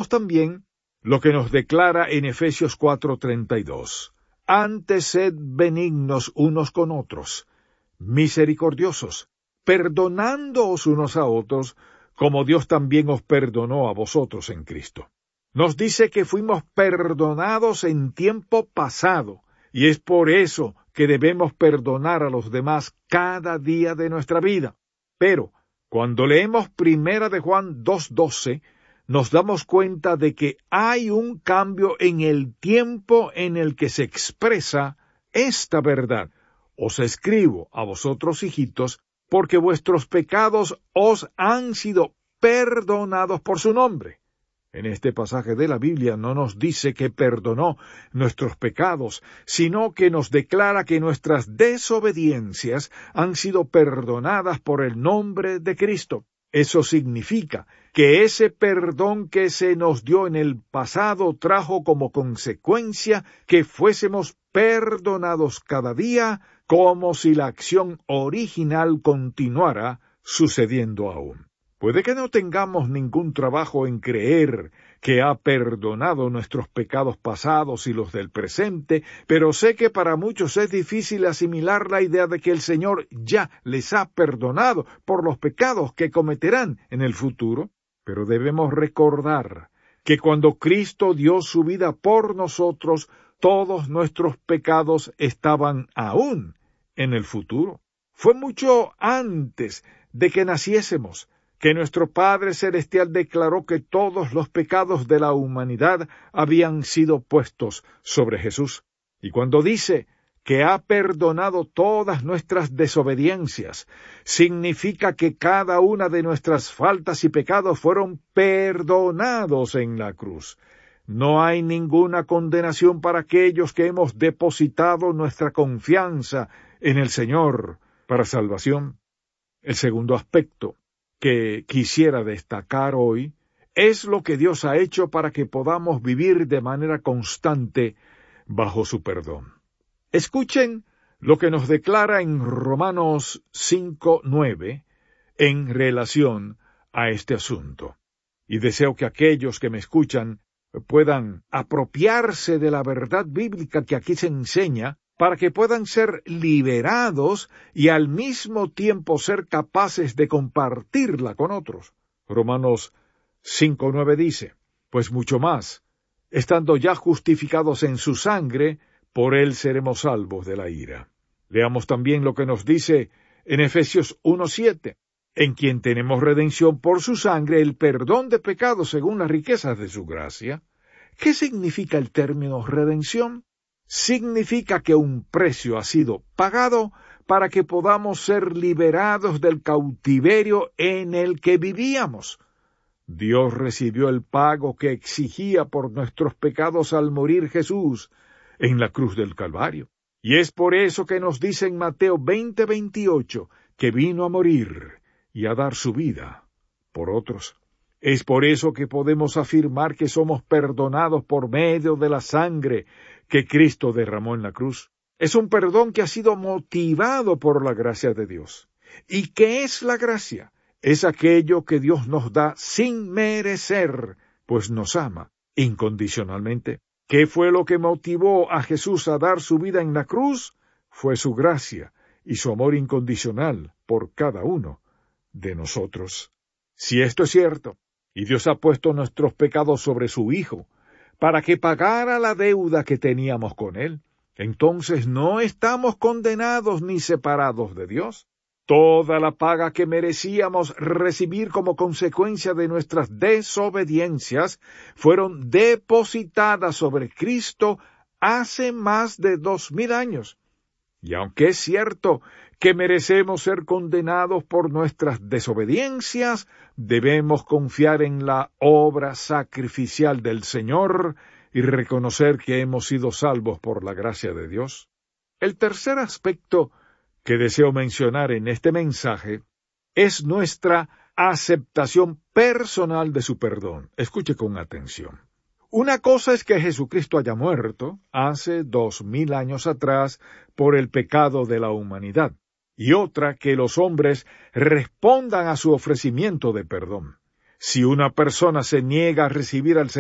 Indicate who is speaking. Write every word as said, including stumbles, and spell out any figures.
Speaker 1: también lo que nos declara en Efesios cuatro treinta y dos. Antes sed benignos unos con otros, misericordiosos, perdonándoos unos a otros, como Dios también os perdonó a vosotros en Cristo. Nos dice que fuimos perdonados en tiempo pasado, y es por eso que debemos perdonar a los demás cada día de nuestra vida. Pero, cuando leemos Primera de Juan dos doce, nos damos cuenta de que hay un cambio en el tiempo en el que se expresa esta verdad. Os escribo a vosotros, hijitos, porque vuestros pecados os han sido perdonados por su nombre. En este pasaje de la Biblia no nos dice que perdonó nuestros pecados, sino que nos declara que nuestras desobediencias han sido perdonadas por el nombre de Cristo. Eso significa que ese perdón que se nos dio en el pasado trajo como consecuencia que fuésemos perdonados cada día, como si la acción original continuara sucediendo aún. Puede que no tengamos ningún trabajo en creer que ha perdonado nuestros pecados pasados y los del presente, pero sé que para muchos es difícil asimilar la idea de que el Señor ya les ha perdonado por los pecados que cometerán en el futuro. Pero debemos recordar que cuando Cristo dio su vida por nosotros, todos nuestros pecados estaban aún en el futuro. Fue mucho antes de que naciésemos que nuestro Padre Celestial declaró que todos los pecados de la humanidad habían sido puestos sobre Jesús. Y cuando dice que ha perdonado todas nuestras desobediencias, significa que cada una de nuestras faltas y pecados fueron perdonados en la cruz. No hay ninguna condenación para aquellos que hemos depositado nuestra confianza en el Señor para salvación. El segundo aspecto que quisiera destacar hoy es lo que Dios ha hecho para que podamos vivir de manera constante bajo su perdón. Escuchen lo que nos declara en Romanos cinco nueve en relación a este asunto. Y deseo que aquellos que me escuchan puedan apropiarse de la verdad bíblica que aquí se enseña, para que puedan ser liberados y al mismo tiempo ser capaces de compartirla con otros. Romanos cinco nueve dice, pues mucho más, estando ya justificados en su sangre, por él seremos salvos de la ira. Leamos también lo que nos dice en Efesios uno siete, en quien tenemos redención por su sangre, el perdón de pecados según las riquezas de su gracia. ¿Qué significa el término redención? Significa que un precio ha sido pagado para que podamos ser liberados del cautiverio en el que vivíamos. Dios recibió el pago que exigía por nuestros pecados al morir Jesús en la cruz del Calvario. Y es por eso que nos dice en Mateo veinte veintiocho que vino a morir y a dar su vida por otros. Es por eso que podemos afirmar que somos perdonados por medio de la sangre que Cristo derramó en la cruz. Es un perdón que ha sido motivado por la gracia de Dios. ¿Y qué es la gracia? Es aquello que Dios nos da sin merecer, pues nos ama incondicionalmente. ¿Qué fue lo que motivó a Jesús a dar su vida en la cruz? Fue su gracia y su amor incondicional por cada uno de nosotros. Si esto es cierto, y Dios ha puesto nuestros pecados sobre su Hijo, para que pagara la deuda que teníamos con Él, entonces no estamos condenados ni separados de Dios. Toda la paga que merecíamos recibir como consecuencia de nuestras desobediencias fueron depositadas sobre Cristo hace más de dos mil años. Y aunque es cierto que merecemos ser condenados por nuestras desobediencias, debemos confiar en la obra sacrificial del Señor y reconocer que hemos sido salvos por la gracia de Dios. El tercer aspecto que deseo mencionar en este mensaje es nuestra aceptación personal de su perdón. Escuche con atención. Una cosa es que Jesucristo haya muerto hace dos mil años atrás por el pecado de la humanidad, y otra que los hombres respondan a su ofrecimiento de perdón. Si una persona se niega a recibir al